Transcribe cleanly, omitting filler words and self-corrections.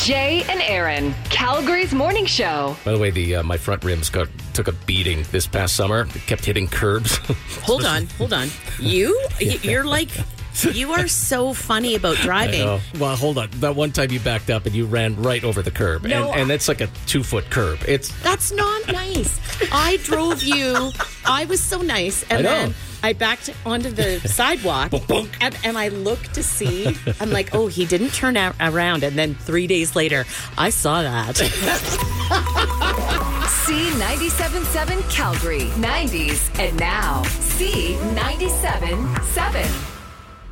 Jay and Aaron, Calgary's morning show. By the way, my front rims took a beating this past summer. It kept hitting curbs. Hold on. You're like, you are so funny about driving. Well, hold on. That one time you backed up and you ran right over the curb. No, and that's like a 2-foot curb. That's not nice. I drove you. I was so nice. And then I backed onto the sidewalk and I looked to see. I'm like, oh, he didn't turn around. And then 3 days later, I saw that. C97.7 Calgary, 90s, and now C97.7.